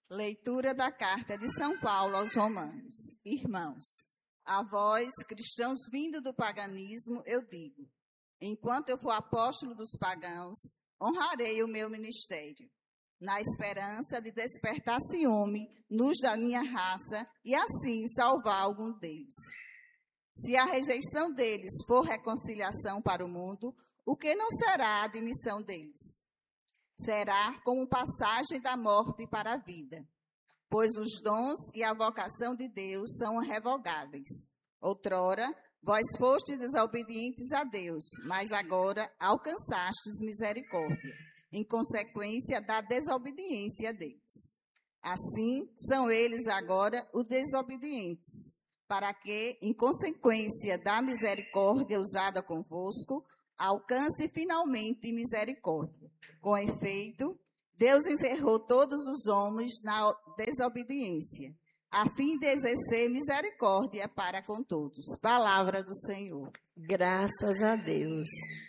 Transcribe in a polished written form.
Leitura da carta de São Paulo aos Romanos. Irmãos, a vós, cristãos vindo do paganismo, eu digo: enquanto eu for apóstolo dos pagãos, honrarei o meu ministério, na esperança de despertar ciúme nos da minha raça e assim salvar algum deles. Se a rejeição deles for reconciliação para o mundo, o que não será a admissão deles? Será como passagem da morte para a vida, pois os dons e a vocação de Deus são irrevogáveis. Outrora, vós fostes desobedientes a Deus, mas agora alcançastes misericórdia, em consequência da desobediência deles. Assim, são eles agora os desobedientes, para que, em consequência da misericórdia usada convosco, alcance finalmente misericórdia. Com efeito, Deus encerrou todos os homens na desobediência, a fim de exercer misericórdia para com todos. Palavra do Senhor. Graças a Deus.